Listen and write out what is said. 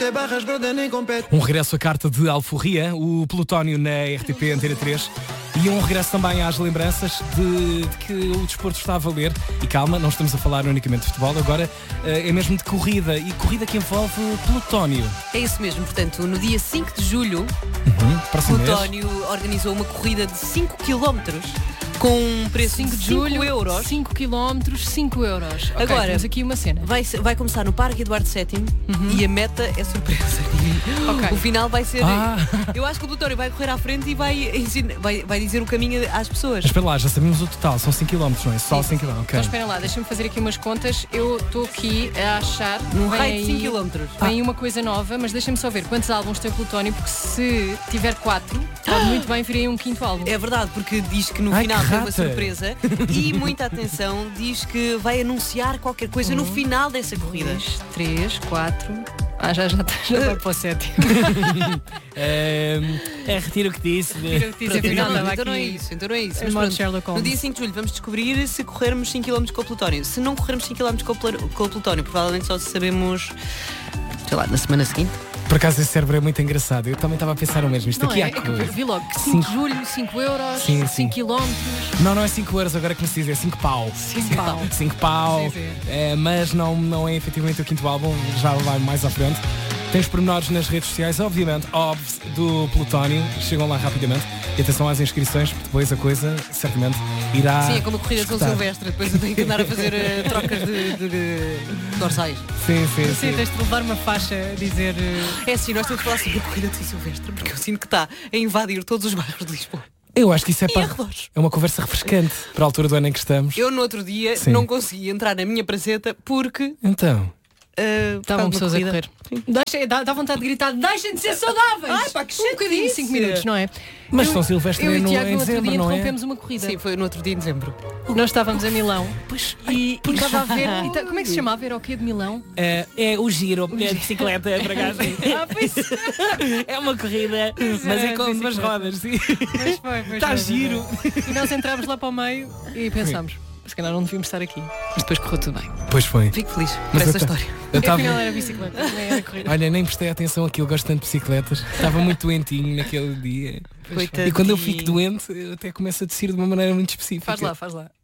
Um regresso à carta de Alforria, o Plutónio na RTP Antena 3 e um regresso também às lembranças de que o desporto está a valer. E calma, não estamos a falar unicamente de futebol, agora é mesmo de corrida e corrida que envolve Plutónio. É isso mesmo, portanto, no dia 5 de julho, Plutónio organizou uma corrida de 5 km com um preço de 5 euros. 5 km, 5 euros. Okay, agora, temos aqui uma cena. Vai começar no Parque Eduardo VII e a meta é surpresa. Okay. O final vai ser... Eu acho que o Plutónio vai correr à frente e vai dizer o caminho às pessoas. Mas espera lá, já sabemos o total, são 5 km, não é? Só 5 km. Okay. Então espera lá, deixa-me fazer aqui umas contas. Eu estou aqui a achar... Num raio de 5 km. Vem uma coisa nova, mas deixa-me só ver quantos álbuns tem o Plutónio, porque se tiver 4, pode muito bem vir aí um 5º álbum. É verdade, porque diz que no final tem uma surpresa e muita atenção, diz que vai anunciar qualquer coisa no final dessa corrida. 2, 3, 4... já vai para o 7. Retiro o que disse. Então não é isso. Então não é isso. Mas pronto, no dia 5 de julho vamos descobrir se corrermos 5 km com o Plutónio. Se não corrermos 5 km com o Plutónio, provavelmente só sabemos, sei lá, na semana seguinte. Por acaso esse cérebro é muito engraçado. Eu também estava a pensar o mesmo. Isto não aqui é que vi logo 5 de julho, 5 euros, 5 km. Não é 5 euros agora que me se diz, é 5 pau. 5 pau. Sim. Mas não é efetivamente o 5º álbum, já vai mais à frente. Tens pormenores nas redes sociais, obviamente, do Plutónio. Chegam lá rapidamente. E atenção às inscrições, porque depois a coisa certamente irá. Sim, é como a corrida de São Silvestre. Depois eu tenho que andar a fazer trocas de dorsais. Sim. Tens de levar uma faixa a dizer. É assim, nós temos que falar sobre a corrida de São Silvestre, porque eu sinto que está a invadir todos os bairros de Lisboa. Eu acho que isso é uma conversa refrescante para a altura do ano em que estamos. Eu no outro dia não consegui entrar na minha praceta porque... Então... Estavam pessoas a correr. Dá vontade de gritar, deixem de ser saudáveis! Ai, pá, que um bocadinho, 5 minutos, não é? Mas São Silvestre eu e o Tiago em no outro dezembro, dia não é? interrompemos uma corrida. Sim, foi no outro dia em dezembro. Nós estávamos em Milão e estava a ver. Como é que se chamava? Era o quê de Milão? É o giro, é de bicicleta, para cá. Pois. É uma corrida, mas é com duas rodas. Sim. Pois Está giro. E nós entramos lá para o meio e pensámos, se calhar não devíamos estar aqui. Mas depois correu tudo bem. Pois foi. Fico feliz por essa história. Afinal era bicicleta, nem era corrida. Olha, nem prestei atenção aqui, eu gosto tanto de bicicletas. Estava muito doentinho naquele dia. Coitadinho. E quando eu fico doente, eu até começo a descer de uma maneira muito específica. Faz lá.